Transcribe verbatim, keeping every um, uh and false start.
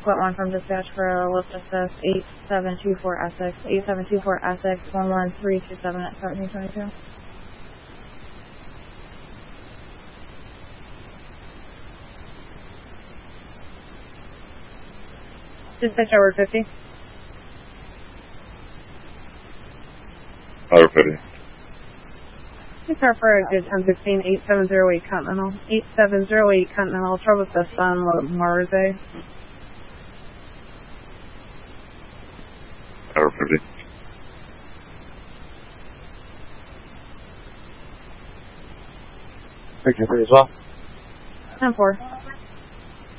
Split one from dispatch for a lift assist eight seven two four Essex, eight seven two four Essex, one one three two seven at seventeen twenty-two. Dispatch hour fifty. Hour fifty. This car for a good ten fifteen, eight seven zero eight Continental. eight seven zero eight Continental, trouble assist on Marze. Hour fifty. Picture three as well. ten four.